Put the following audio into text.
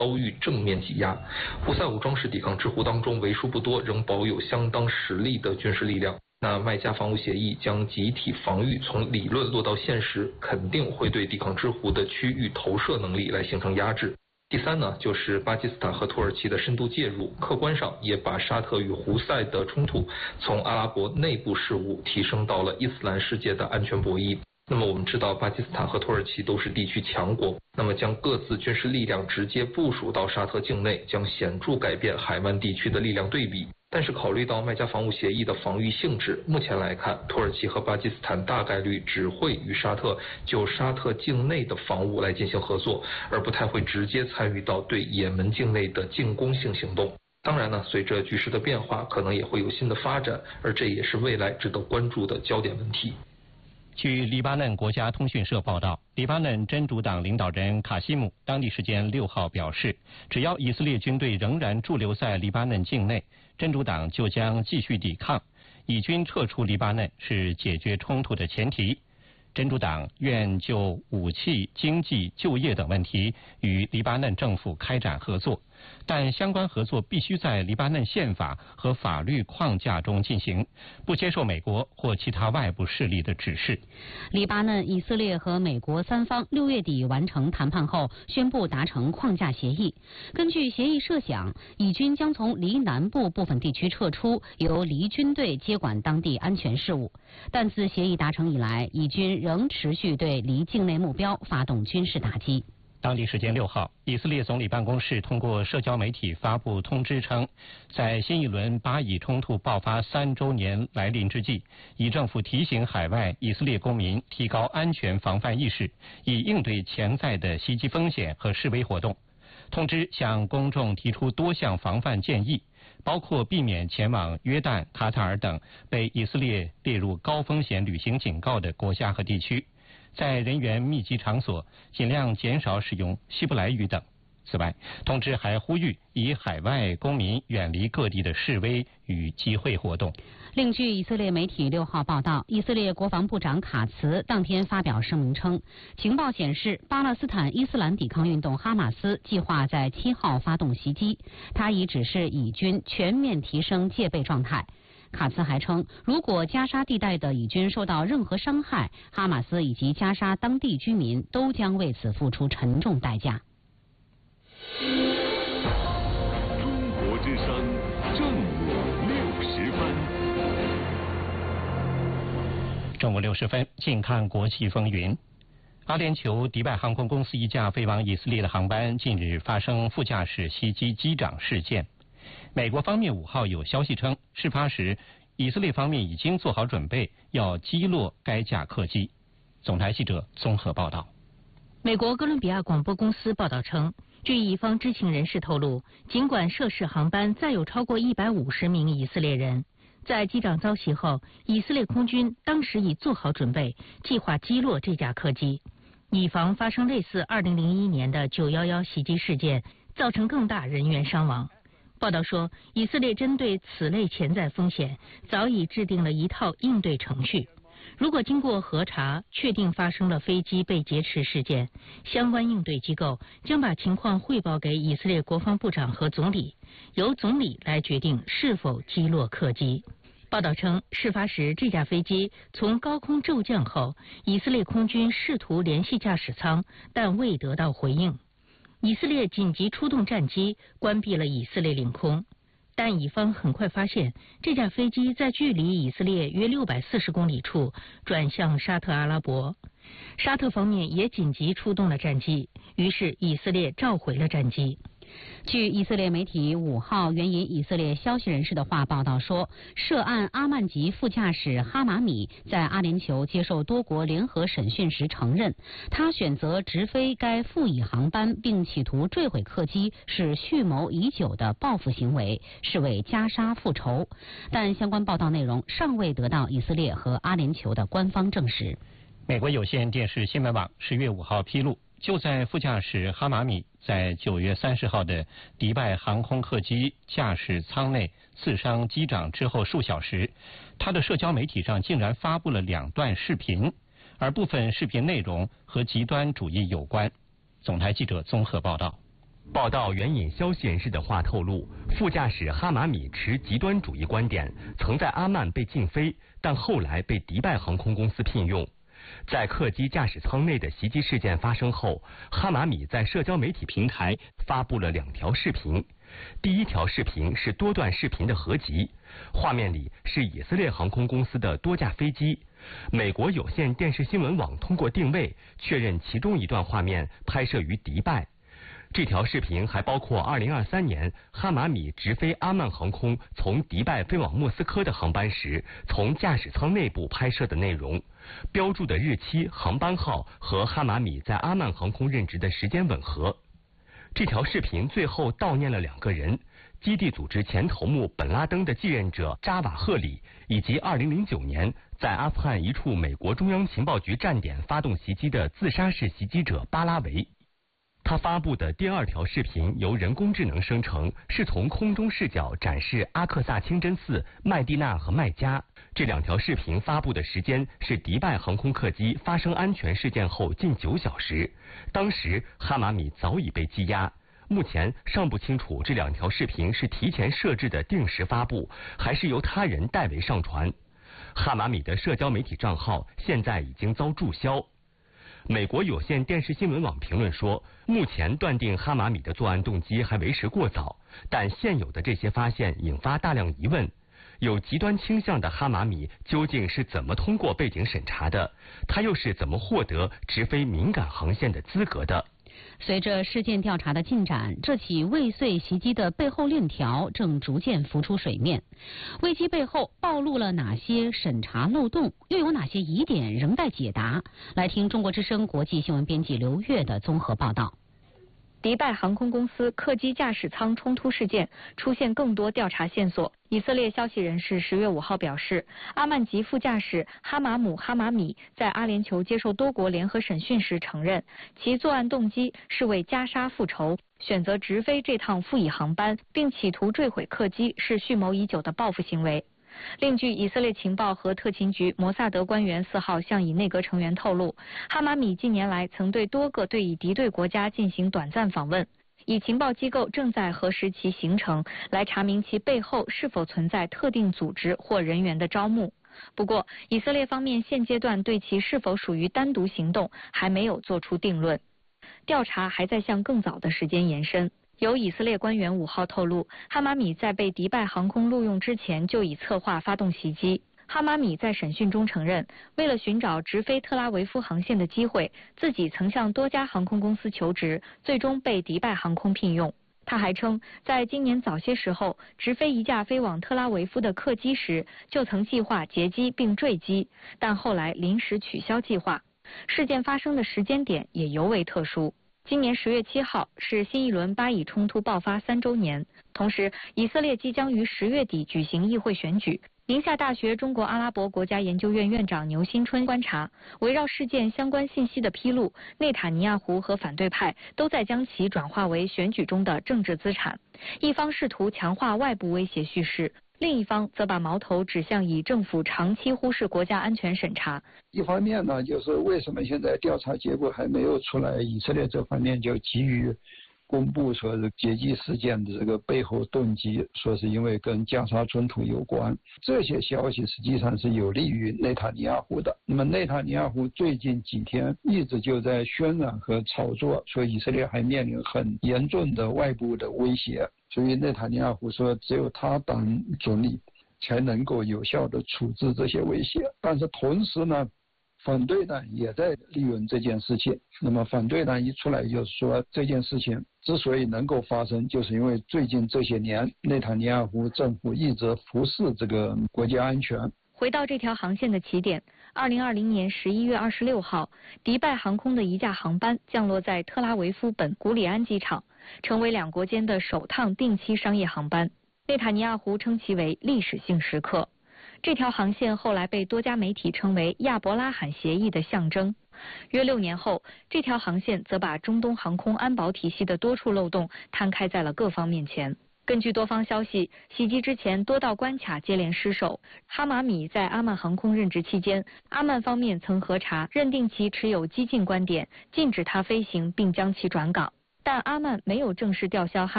遭遇正面挤压。胡塞武装是抵抗之湖当中为数不多仍保有相当实力的军事力量。那麦加防务协议将集体防御从理论落到现实，肯定会对抵抗之湖的区域投射能力来形成压制。第三呢，就是巴基斯坦和土耳其的深度介入，客观上也把沙特与胡塞的冲突从阿拉伯内部事务提升到了伊斯兰世界的安全博弈。那么我们知道，巴基斯坦和土耳其都是地区强国，那么将各自军事力量直接部署到沙特境内，将显著改变海湾地区的力量对比。但是考虑到麦加防务协议的防御性质，目前来看，土耳其和巴基斯坦大概率只会与沙特就沙特境内的防务来进行合作，而不太会直接参与到对也门境内的进攻性行动。当然呢，随着局势的变化，可能也会有新的发展，而这也是未来值得关注的焦点问题。 据黎巴嫩国家通讯社报道，黎巴嫩真主党领导人卡西姆当地时间6号表示，只要以色列军队仍然驻留在黎巴嫩境内，真主党就将继续抵抗。以军撤出黎巴嫩是解决冲突的前提。真主党愿就武器、经济、就业等问题与黎巴嫩政府开展合作，但相关合作必须在黎巴嫩宪法和法律框架中进行，不接受美国或其他外部势力的指示。 黎巴嫩、以色列和美国三方6月底完成谈判后，宣布达成框架协议。根据协议设想，以军将从黎南部部分地区撤出，由黎军队接管当地安全事务。但自协议达成以来，以军仍持续对黎境内目标发动军事打击。 当地时间6号，以色列总理办公室通过社交媒体发布通知称，在新一轮巴以冲突爆发3周年来临之际，以政府提醒海外以色列公民提高安全防范意识，以应对潜在的袭击风险和示威活动。通知向公众提出多项防范建议，包括避免前往约旦、卡塔尔等被以色列列入高风险旅行警告的国家和地区，在人员密集场所尽量减少使用希伯来语等。此外，通知还呼吁以海外公民远离各地的示威与集会活动。 另据以色列媒体6号报道，以色列国防部长卡茨当天发表声明称，情报显示巴勒斯坦伊斯兰抵抗运动哈马斯计划在7号发动袭击，他已指示以军全面提升戒备状态。卡茨还称，如果加沙地带的以军受到任何伤害，哈马斯以及加沙当地居民都将为此付出沉重代价。 中国之声正午60分。 正午60分，近看国际风云。阿联酋迪拜航空公司一架飞往以色列的航班近日发生副驾驶袭击机长事件。美国方面5号有消息称，事发时以色列方面已经做好准备，要击落该架客机。总台记者综合报道。 美国哥伦比亚广播公司报道称，据乙方知情人士透露，尽管涉事航班载有超过150名以色列人，在机长遭袭后，以色列空军当时已做好准备，计划击落这架客机，以防发生类似2001年的911袭击事件，造成更大人员伤亡。报道说，以色列针对此类潜在风险，早已制定了一套应对程序。如果经过核查确定发生了飞机被劫持事件，相关应对机构将把情况汇报给以色列国防部长和总理，由总理来决定是否击落客机。报道称，事发时这架飞机从高空骤降后，以色列空军试图联系驾驶舱，但未得到回应。以色列紧急出动战机，关闭了以色列领空。但乙方很快发现，这架飞机在距离以色列约640公里处转向沙特阿拉伯。沙特方面也紧急出动了战机，于是以色列召回了战机。 据以色列媒体5号援引以色列消息人士的话报道说，涉案阿曼籍副驾驶哈马米在阿联酋接受多国联合审讯时承认，他选择直飞该副乙航班并企图坠毁客机是蓄谋已久的报复行为，是为加沙复仇。但相关报道内容尚未得到以色列和阿联酋的官方证实。 美国有线电视新闻网10月5号披露，就在副驾驶哈马米在9月30号的迪拜航空客机驾驶舱内刺伤机长之后数小时，他的社交媒体上竟然发布了2段视频，而部分视频内容和极端主义有关。总台记者综合报道。 报道援引消息人士的话透露，副驾驶哈马米持极端主义观点，曾在阿曼被禁飞，但后来被迪拜航空公司聘用。在客机驾驶舱内的袭击事件发生后，哈马米在社交媒体平台发布了2条视频。第一条视频是多段视频的合集，画面里是以色列航空公司的多架飞机。美国有线电视新闻网通过定位确认其中一段画面拍摄于迪拜。这条视频还包括2023年哈马米直飞阿曼航空从迪拜飞往莫斯科的航班时，从驾驶舱内部拍摄的内容，标注的日期、航班号和哈马米在阿曼航空任职的时间吻合。这条视频最后悼念了2个人，基地组织前头目本拉登的继任者扎瓦赫里，以及2009年在阿富汗一处美国中央情报局站点发动袭击的自杀式袭击者巴拉维。他发布的第2条视频由人工智能生成，是从空中视角展示阿克萨清真寺、麦地那和麦加。这2条视频发布的时间是迪拜航空客机发生安全事件后近9小时，当时哈马米早已被羁押。目前尚不清楚这2条视频是提前设置的定时发布，还是由他人代为上传。哈马米的社交媒体账号现在已经遭注销。美国有线电视新闻网评论说，目前断定哈马米的作案动机还为时过早，但现有的这些发现引发大量疑问。有极端倾向的哈马米究竟是怎么通过背景审查的？他又是怎么获得直飞敏感航线的资格的？ 随着事件调查的进展，这起未遂袭击的背后链条正逐渐浮出水面。危机背后暴露了哪些审查漏洞？又有哪些疑点仍待解答？来听中国之声国际新闻编辑刘月的综合报道。 迪拜航空公司客机驾驶舱冲突事件出现更多调查线索。以色列消息人士10月5号表示，阿曼籍副驾驶哈马米在阿联酋接受多国联合审讯时承认，其作案动机是为加沙复仇，选择直飞这趟副乙航班，并企图坠毁客机是蓄谋已久的报复行为。另据以色列情报和特勤局摩萨德官员4号向以内阁成员透露，哈马米近年来曾对多个对以敌对国家进行短暂访问，以情报机构正在核实其行程，来查明其背后是否存在特定组织或人员的招募。不过，以色列方面现阶段对其是否属于单独行动还没有做出定论，调查还在向更早的时间延伸。有以色列官员5号透露，哈马米在被迪拜航空录用之前就已策划发动袭击。哈马米在审讯中承认，为了寻找直飞特拉维夫航线的机会，自己曾向多家航空公司求职，最终被迪拜航空聘用。他还称，在今年早些时候，直飞一架飞往特拉维夫的客机时，就曾计划劫机并坠机，但后来临时取消计划。事件发生的时间点也尤为特殊。今年10月7号是新一轮巴以冲突爆发3周年，同时以色列即将于10月底举行议会选举。宁夏大学中国阿拉伯国家研究院院长牛新春观察，围绕事件相关信息的披露，内塔尼亚胡和反对派都在将其转化为选举中的政治资产，一方试图强化外部威胁叙事，另一方则把矛头指向以政府长期忽视国家安全审查。 一方面呢，就是为什么现在调查结果还没有出来，以色列这方面就急于公布说是劫机事件的这个背后动机，说是因为跟加沙冲突有关。这些消息实际上是有利于内塔尼亚胡的。那么内塔尼亚胡最近几天一直就在渲染和炒作，说以色列还面临很严重的外部的威胁。所以内塔尼亚胡说，只有他当总理才能够有效的处置这些威胁。但是同时呢，反对党也在利用这件事情。那么反对党一出来就是说，这件事情之所以能够发生，就是因为最近这些年内塔尼亚胡政府一直忽视这个国家安全。 回到这条航线的起点，2020年11月26号，迪拜航空的一架航班降落在特拉维夫本古里安机场，成为两国间的首趟定期商业航班。内塔尼亚胡称其为历史性时刻。这条航线后来被多家媒体称为亚伯拉罕协议的象征。约6年后，这条航线则把中东航空安保体系的多处漏洞摊开在了各方面前。根据多方消息，袭击之前多道关卡接连失守。哈马米在阿曼航空任职期间，阿曼方面曾核查，认定其持有激进观点，禁止他飞行并将其转岗。 但阿曼没有正式吊销哈